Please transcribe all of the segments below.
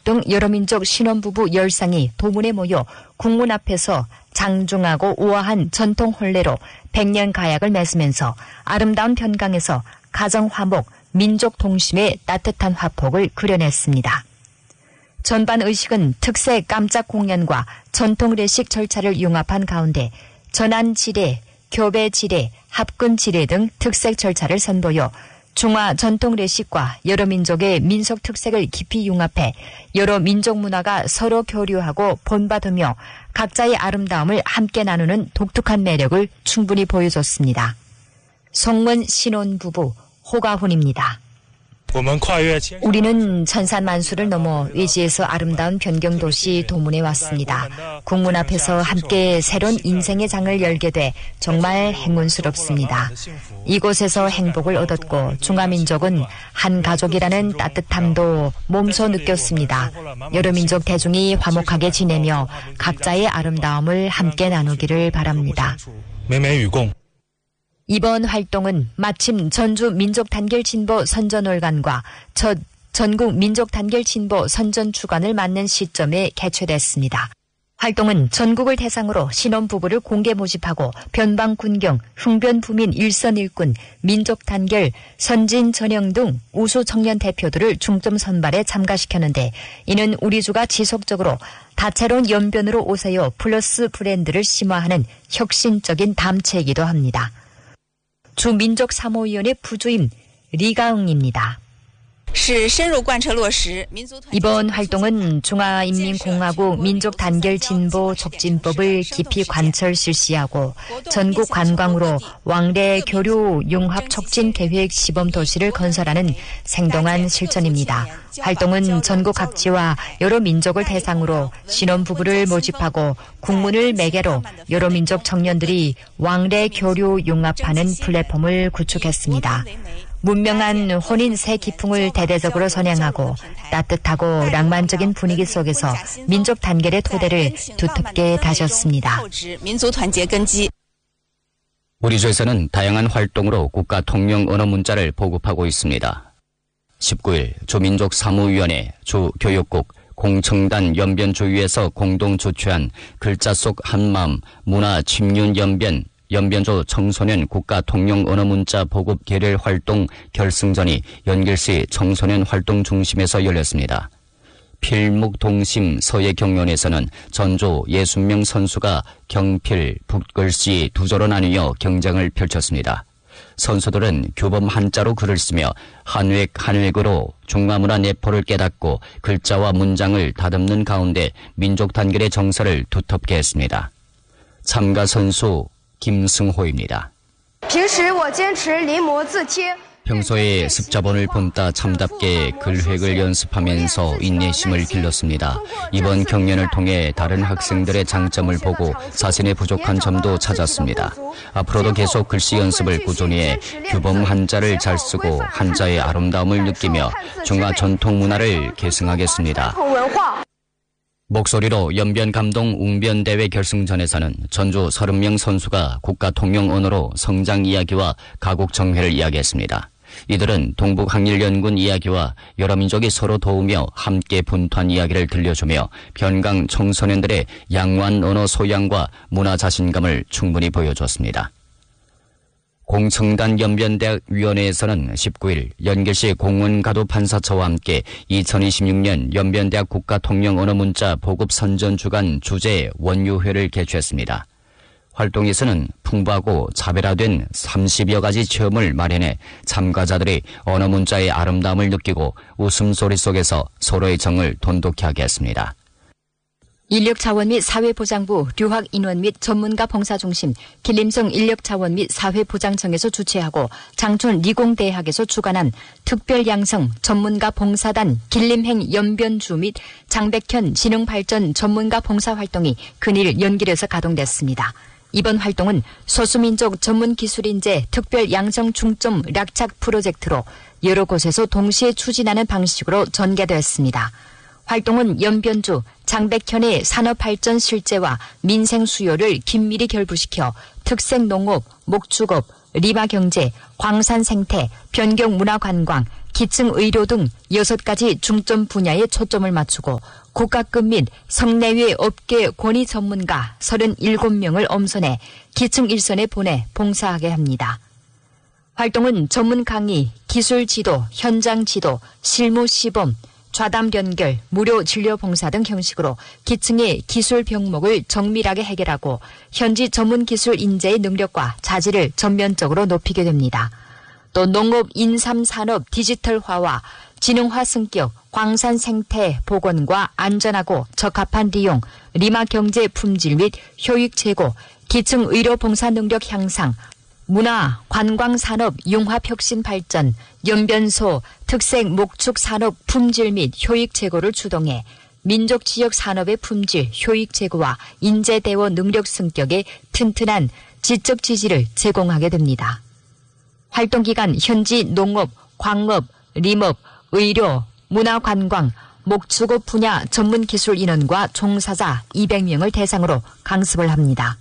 등 여러민족 신혼부부 10쌍이 도문에 모여 국문 앞에서 장중하고 우아한 전통 혼례로 100년 가약을 맺으면서 아름다운 변강에서 가정 화목, 민족 동심의 따뜻한 화폭을 그려냈습니다. 전반 의식은 특색 깜짝 공연과 전통 레식 절차를 융합한 가운데 전안 지례, 교배 지례, 합근 지례 등 특색 절차를 선보여 중화 전통 레식과 여러 민족의 민속 특색을 깊이 융합해 여러 민족 문화가 서로 교류하고 본받으며 각자의 아름다움을 함께 나누는 독특한 매력을 충분히 보여줬습니다. 송문 신혼부부 호가훈입니다. 우리는 천산만수를 넘어 외지에서 아름다운 변경도시 도문에 왔습니다. 국문 앞에서 함께 새로운 인생의 장을 열게 돼 정말 행운스럽습니다. 이곳에서 행복을 얻었고 중화민족은 한 가족이라는 따뜻함도 몸소 느꼈습니다. 여러 민족 대중이 화목하게 지내며 각자의 아름다움을 함께 나누기를 바랍니다. 이번 활동은 마침 전주 민족단결진보 선전월간과 전국 민족단결진보 선전주간을 맞는 시점에 개최됐습니다. 활동은 전국을 대상으로 신혼부부를 공개 모집하고 변방군경, 흥변부민 일선일꾼, 민족단결, 선진전형 등 우수 청년 대표들을 중점 선발에 참가시켰는데 이는 우리주가 지속적으로 다채로운 연변으로 오세요 플러스 브랜드를 심화하는 혁신적인 담체이기도 합니다. 주민족사모위원회 부주임 리가응입니다. 이번 활동은 중화인민공화국 민족단결진보 촉진법을 깊이 관철 실시하고 전국 관광으로 왕래 교류 융합 촉진 계획 시범 도시를 건설하는 생동한 실천입니다. 활동은 전국 각지와 여러 민족을 대상으로 신혼부부를 모집하고 국문을 매개로 여러 민족 청년들이 왕래 교류 융합하는 플랫폼을 구축했습니다. 문명한 혼인 새 기풍을 대대적으로 선양하고 따뜻하고 낭만적인 분위기 속에서 민족 단결의 토대를 두텁게 다졌습니다. 우리 주에서는 다양한 활동으로 국가 통영 언어 문자를 보급하고 있습니다. 19일 주민족사무위원회, 주교육국, 공청단 연변주위에서 공동 주최한 글자 속 한마음 문화 침륜 연변조 청소년 국가 통영 언어 문자 보급 계례 활동 결승전이 연길시 청소년 활동 중심에서 열렸습니다. 필묵동심 서예경연에서는 전조 60명 선수가 경필, 붓글씨 두 조로 나뉘어 경쟁을 펼쳤습니다. 선수들은 규범 한자로 글을 쓰며 한획으로 중화문화 내포를 깨닫고 글자와 문장을 다듬는 가운데 민족 단결의 정서를 두텁게 했습니다. 참가 선수 김승호입니다. 평소에 습자본을 본따 참답게 글획을 연습하면서 인내심을 길렀습니다. 이번 경연을 통해 다른 학생들의 장점을 보고 자신의 부족한 점도 찾았습니다. 앞으로도 계속 글씨 연습을 꾸준히 해 규범 한자를 잘 쓰고 한자의 아름다움을 느끼며 중화 전통 문화를 계승하겠습니다. 목소리로 연변감동 웅변대회 결승전에서는 전주 30명 선수가 국가 통영 언어로 성장 이야기와 가국 정회를 이야기했습니다. 이들은 동북항일연군 이야기와 여러 민족이 서로 도우며 함께 분투한 이야기를 들려주며 변강 청소년들의 양호한 언어 소양과 문화 자신감을 충분히 보여줬습니다. 공청단 연변대학위원회에서는 19일 연길시 공원가도 판사처와 함께 2026년 연변대학 국가통영언어문자 보급선전주간 주제 원유회를 개최했습니다. 활동에서는 풍부하고 차별화된 30여 가지 체험을 마련해 참가자들이 언어문자의 아름다움을 느끼고 웃음소리 속에서 서로의 정을 돈독히 하게 했습니다. 인력자원 및 사회보장부 류학인원 및 전문가 봉사중심 길림성 인력자원 및 사회보장청에서 주최하고 장촌理工대학에서 주관한 특별양성 전문가 봉사단 길림행 연변주 및 장백현 진흥발전 전문가 봉사활동이 근일 연길에서 가동됐습니다. 이번 활동은 소수민족 전문기술인재 특별양성 중점 락착 프로젝트로 여러 곳에서 동시에 추진하는 방식으로 전개되었습니다. 활동은 연변주 장백현의 산업발전 실재와 민생 수요를 긴밀히 결부시켜 특색농업, 목축업, 리마경제, 광산생태, 변경문화관광, 기층 의료 등 6가지 중점 분야에 초점을 맞추고 국가급 및 성내외 업계 권위 전문가 37명을 엄선해 기층 일선에 보내 봉사하게 합니다. 활동은 전문 강의, 기술 지도, 현장 지도, 실무 시범, 좌담 연결, 무료 진료 봉사 등 형식으로 기층의 기술 병목을 정밀하게 해결하고 현지 전문 기술 인재의 능력과 자질을 전면적으로 높이게 됩니다. 또 농업, 인삼 산업 디지털화와 지능화 승격, 광산 생태 복원과 안전하고 적합한 리용, 리마 경제 품질 및 효익 제고, 기층 의료 봉사 능력 향상, 문화, 관광 산업 융합 혁신 발전, 연변소, 특색 목축 산업 품질 및 효익 제고를 주동해 민족 지역 산업의 품질, 효익 제고와 인재 대원 능력 승격에 튼튼한 지적 지지를 제공하게 됩니다. 활동 기간 현지 농업, 광업,林업, 의료, 문화관광, 목축업 분야 전문 기술 인원과 종사자 200명을 대상으로 강습을 합니다.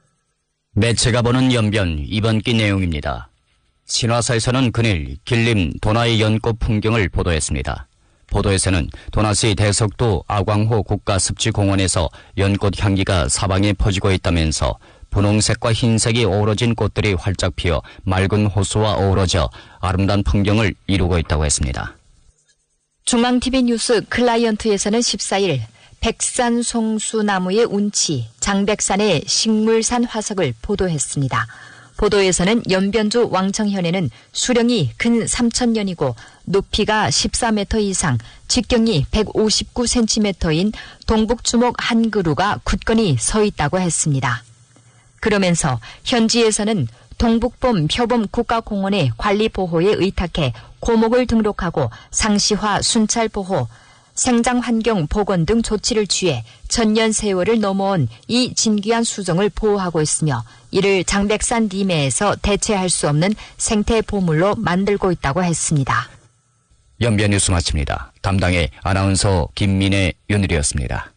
매체가 보는 연변 이번 기 내용입니다. 신화사에서는 그늘 길림 도나의 연꽃 풍경을 보도했습니다. 보도에서는 도나시 대석도 아광호 국가습지공원에서 연꽃 향기가 사방에 퍼지고 있다면서 분홍색과 흰색이 어우러진 꽃들이 활짝 피어 맑은 호수와 어우러져 아름다운 풍경을 이루고 있다고 했습니다. 중앙TV 뉴스 클라이언트에서는 14일 백산 송수나무의 운치, 장백산의 식물산 화석을 보도했습니다. 보도에서는 연변주 왕청현에는 수령이 근 3,000년이고 높이가 14m 이상, 직경이 159cm인 동북주목 한 그루가 굳건히 서 있다고 했습니다. 그러면서 현지에서는 동북범 표범 국가공원의 관리보호에 의탁해 고목을 등록하고 상시화 순찰보호, 생장환경 복원 등 조치를 취해 천년 세월을 넘어온 이 진귀한 수종을 보호하고 있으며 이를 장백산 리메에서 대체할 수 없는 생태 보물로 만들고 있다고 했습니다. 연변 뉴스 마칩니다. 담당의 아나운서 김민혜, 윤일이었습니다.